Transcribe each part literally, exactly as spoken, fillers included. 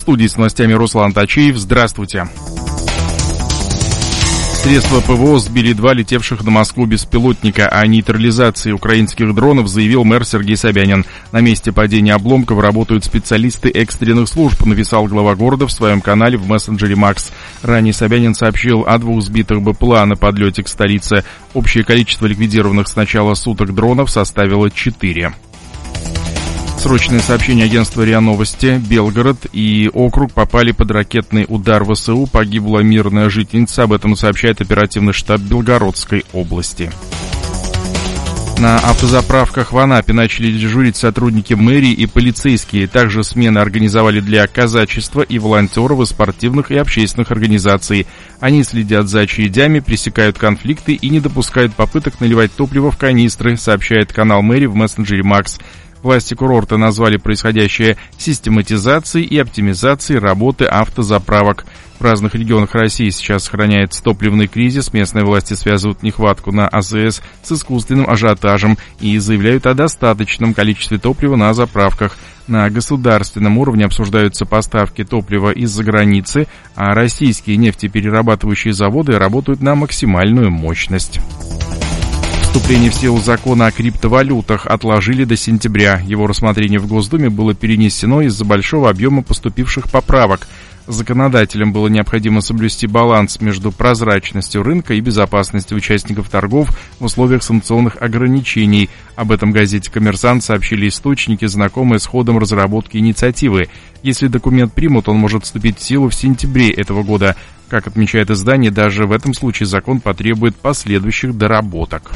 студии с новостями Руслан Тачиев. Здравствуйте. Средства ПВО сбили два летевших на Москву беспилотника. О нейтрализации украинских дронов заявил мэр Сергей Собянин. На месте падения обломков работают специалисты экстренных служб, написал глава города в своем канале в мессенджере Макс. Ранее Собянин сообщил о двух сбитых БПЛА на подлете к столице. Общее количество ликвидированных с начала суток дронов составило четыре. Срочное сообщение агентства РИА Новости. Белгород и округ попали под ракетный удар ВСУ. Погибла мирная жительница. Об этом сообщает оперативный штаб Белгородской области. На автозаправках в Анапе начали дежурить сотрудники мэрии и полицейские. Также смены организовали для казачества и волонтеров из спортивных и общественных организаций. Они следят за очередями, пресекают конфликты и не допускают попыток наливать топливо в канистры, сообщает канал мэрии в мессенджере Макс. Власти курорта назвали происходящее систематизацией и оптимизацией работы автозаправок. В разных регионах России сейчас сохраняется топливный кризис. Местные власти связывают нехватку на АЗС с искусственным ажиотажем и заявляют о достаточном количестве топлива на заправках. На государственном уровне обсуждаются поставки топлива из-за границы, а российские нефтеперерабатывающие заводы работают на максимальную мощность. Вступление в силу закона о криптовалютах отложили до сентября. Его рассмотрение в Госдуме было перенесено из-за большого объема поступивших поправок. Законодателям было необходимо соблюсти баланс между прозрачностью рынка и безопасностью участников торгов в условиях санкционных ограничений. Об этом газете «Коммерсант» сообщили источники, знакомые с ходом разработки инициативы. Если документ примут, он может вступить в силу в сентябре этого года. Как отмечает издание, даже в этом случае закон потребует последующих доработок.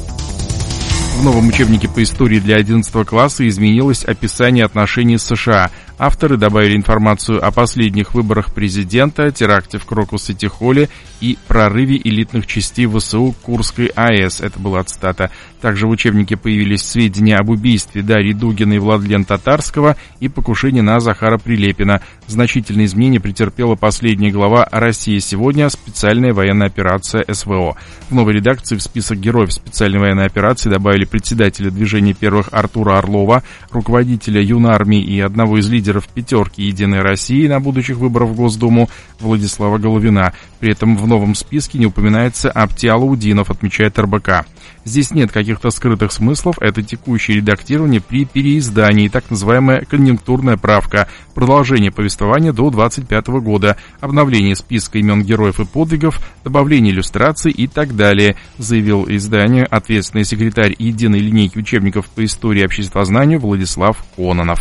В новом учебнике по истории для одиннадцатого класса изменилось описание отношений с США. Авторы добавили информацию о последних выборах президента, теракте в Крокус-Сити-Холле и прорыве элитных частей ВСУ к Курской АЭС. Это была цитата. Также в учебнике появились сведения об убийстве Дарьи Дугиной и Владлена Татарского и покушении на Захара Прилепина. Значительные изменения претерпела последняя глава «Россия сегодня. Специальная военная операция СВО». В новой редакции в список героев специальной военной операции добавили председателя движения первых Артура Орлова, руководителя Юнармии и одного из лидеров пятерки «Единой России» на будущих выборах в Госдуму Владислава Головина. При этом в новом списке не упоминается Апти Алаудинов, отмечает эр бэ ка. Здесь нет каких-то скрытых смыслов, это текущее редактирование при переиздании, так называемая конъюнктурная правка, продолжение повествования до двадцать пятого года, обновление списка имен героев и подвигов, добавление иллюстраций и так далее, заявил изданию ответственный секретарь единой линейки учебников по истории и обществознанию Владислав Кононов.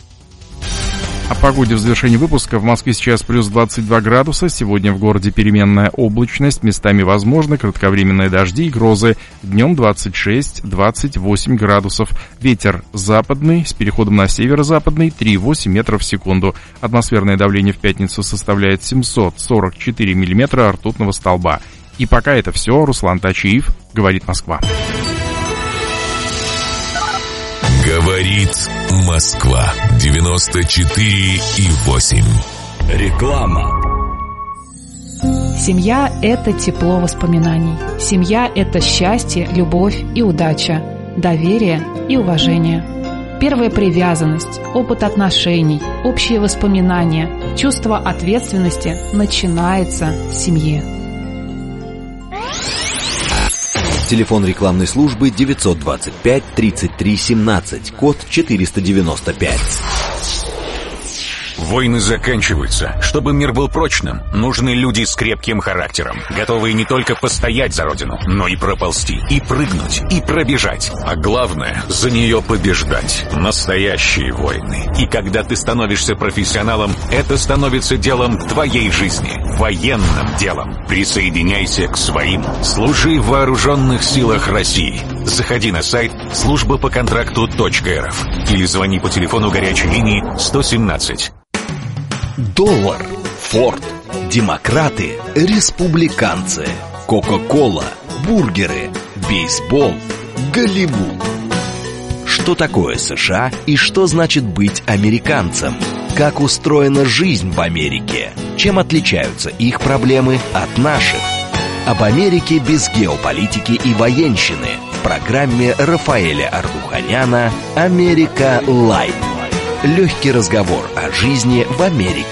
О погоде в завершении выпуска. В Москве сейчас плюс двадцать два градуса. Сегодня в городе переменная облачность. Местами возможны кратковременные дожди и грозы. Днем двадцать шесть - двадцать восемь градусов. Ветер западный с переходом на северо-западный три и восемь метров в секунду. Атмосферное давление в пятницу составляет семьсот сорок четыре миллиметра ртутного столба. И пока это все. Руслан Тачиев, говорит Москва. Говорит Москва. девяносто четыре и восемь. Реклама. Семья – это тепло воспоминаний. Семья – это счастье, любовь и удача, доверие и уважение. Первая привязанность, опыт отношений, общие воспоминания, чувство ответственности начинается с семьи. Телефон рекламной службы девятьсот двадцать пять тридцать три семнадцать, код четыреста девяносто пять. Войны заканчиваются. Чтобы мир был прочным, нужны люди с крепким характером, готовые не только постоять за родину, но и проползти, и прыгнуть, и пробежать. А главное, за нее побеждать. Настоящие войны. И когда ты становишься профессионалом, это становится делом твоей жизни. Военным делом. Присоединяйся к своим. Служи в вооруженных силах России. Заходи на сайт служба по контракту точка эр эф или звони по телефону горячей линии сто семнадцать. Доллар, Форд, демократы, республиканцы, Кока-кола, бургеры, бейсбол, Голливуд. Что такое США и что значит быть американцем? Как устроена жизнь в Америке? Чем отличаются их проблемы от наших? Об Америке без геополитики и военщины в программе Рафаэля Ардуханяна «Америка Лайт». Легкий разговор о жизни в Америке.